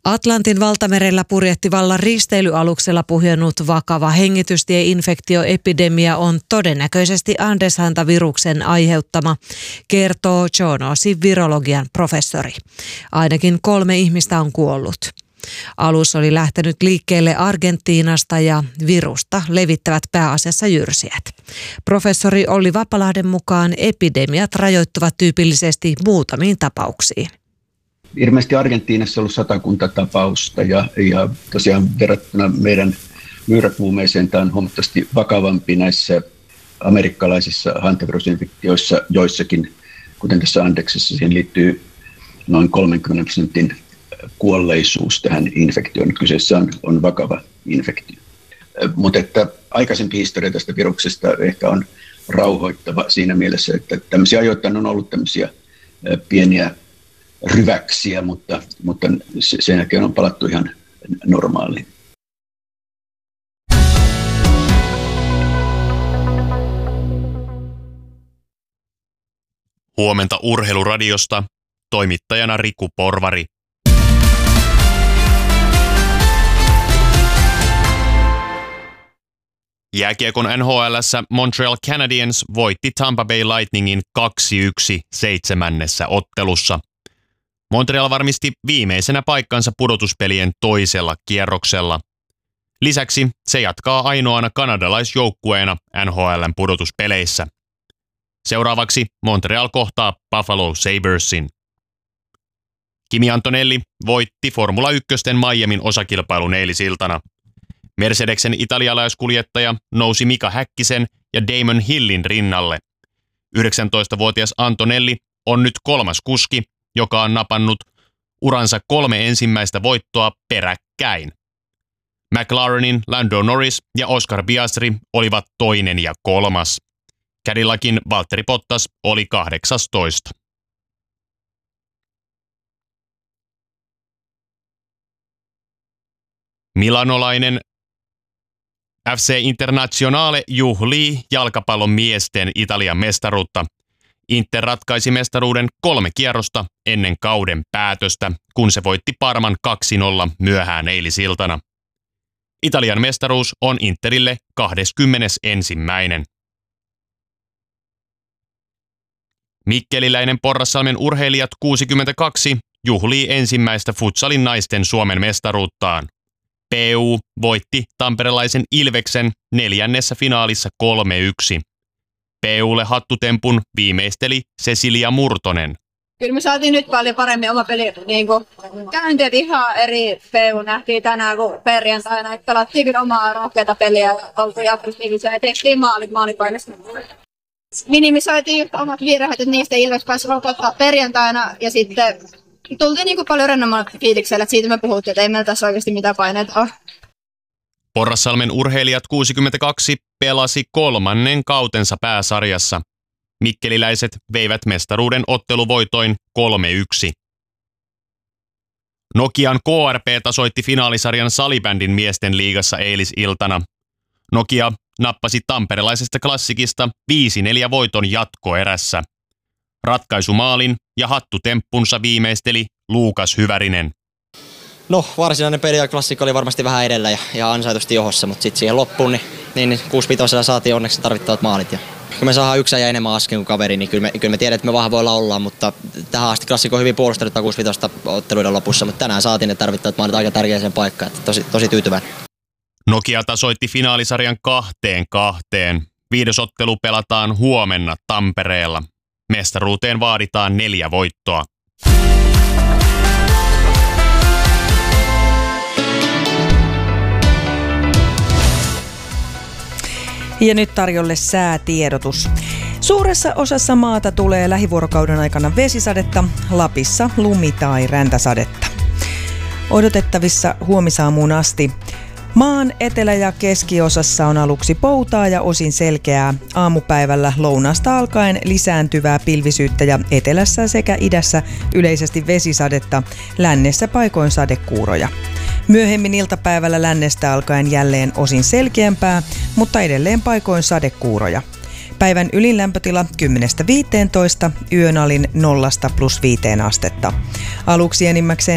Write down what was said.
Atlantin valtamerellä purjehtivalla risteilyaluksella puhjennut vakava hengitystieinfektioepidemia on todennäköisesti Andes-hantaviruksen aiheuttama, kertoo Zoonosin virologian professori. Ainakin 3 ihmistä on kuollut. Alus oli lähtenyt liikkeelle Argentiinasta ja virusta levittävät pääasiassa jyrsijät. Professori Olli Vapalahden mukaan epidemiat rajoittuvat tyypillisesti muutamiin tapauksiin. Ilmeisesti Argentiinassa on ollut 100 tapausta ja tosiaan verrattuna meidän myyräkuumeeseen tämä on huomattavasti vakavampi näissä amerikkalaisissa hantavirusinfektioissa joissakin, kuten tässä Andeksessa, siihen liittyy noin 30% kuolleisuus tähän infektioon. Kyseessä on vakava infektio. Mutta että aikaisempi historia tästä viruksesta ehkä on rauhoittava siinä mielessä, että tämmöisiä ajoittain on ollut tämmöisiä pieniä ryväksiä, mutta sen jälkeen on palattu ihan normaaliin. Huomenta Urheiluradiosta, toimittajana Riku Porvari. Jääkiekon NHL:ssä Montreal Canadiens voitti Tampa Bay Lightningin 2-1 7. ottelussa. Montreal varmisti viimeisenä paikkansa pudotuspelien toisella kierroksella. Lisäksi se jatkaa ainoana kanadalaisjoukkueena NHL:n pudotuspeleissä. Seuraavaksi Montreal kohtaa Buffalo Sabresin. Kimi Antonelli voitti Formula 1:sten Miamin osakilpailun eilisiltana. Mercedeksen italialaiskuljettaja nousi Mika Häkkisen ja Damon Hillin rinnalle. 19-vuotias Antonelli on nyt 3. kuski, joka on napannut uransa 3 ensimmäistä voittoa peräkkäin. McLarenin Lando Norris ja Oscar Piastri olivat 2. ja 3. Cadillacin Valtteri Bottas oli 18. Milanolainen FC Internazionale juhlii jalkapallon miesten Italian mestaruutta. Inter ratkaisi mestaruuden 3 kierrosta ennen kauden päätöstä, kun se voitti Parman 2-0 myöhään eilisiltana. Italian mestaruus on Interille 21. Mikkeliläinen Porrassalmen urheilijat 62 juhlii ensimmäistä futsalin naisten Suomen mestaruuttaan. PU voitti tamperelaisen Ilveksen 4. finaalissa 3-1. PUlle hattutempun viimeisteli Cecilia Murtonen. Kyllä me saatiin nyt paljon paremmin oma peli käynteet ihan eri PU nähtiin tänään kuin perjantaina. Että pelattiin kyllä omaa rohkeata peliä ja oltiin aggressiivisia ja tehtiin maalipainessa. Minimisoitiin omat virheet, että niistä Ilves pääsi rokottaa perjantaina ja sitten tultiin paljon rennommalla fiiliksellä, että siitä me puhuttiin, että ei meillä tässä oikeasti mitään paineita ole. Porrassalmen urheilijat 62 pelasi 3. kautensa pääsarjassa. Mikkeliläiset veivät mestaruuden otteluvoitoin 3-1. Nokian KRP tasoitti finaalisarjan salibändin miesten liigassa eilisiltana. Nokia nappasi tamperelaisesta klassikista 5-4 voiton jatkoerässä. Ratkaisumaalin ja hattutemppunsa viimeisteli Luukas Hyvärinen. No, varsinainen peli ja klassikko oli varmasti vähän edellä ja ansaitusti johossa, mutta sitten siihen loppuun niin 6-5 saatiin onneksi tarvittavat maalit. Ja kun me saadaan yksi ja enemmän asken kuin kaveri, niin kyllä me tiedetään, että me vahvoilla ollaan, mutta tähän asti klassikko on hyvin puolustanut 6-5 otteluiden lopussa, mutta tänään saatiin ne tarvittavat maalit aika tärkeäseen paikkaan, että tosi tyytyväinen. Nokia tasoitti finaalisarjan 2-2. 5. ottelu pelataan huomenna Tampereella. Mestaruuteen vaaditaan 4 voittoa. Ja nyt tarjolle säätiedotus. Suuressa osassa maata tulee lähivuorokauden aikana vesisadetta, Lapissa lumi- tai räntäsadetta. Odotettavissa huomisaamuun asti. Maan etelä- ja keskiosassa on aluksi poutaa ja osin selkeää. Aamupäivällä lounasta alkaen lisääntyvää pilvisyyttä ja etelässä sekä idässä yleisesti vesisadetta, lännessä paikoin sadekuuroja. Myöhemmin iltapäivällä lännestä alkaen jälleen osin selkeämpää, mutta edelleen paikoin sadekuuroja. Päivän ylin lämpötila 10–15, yön alin 0–+5 astetta. Aluksi enimmäkseen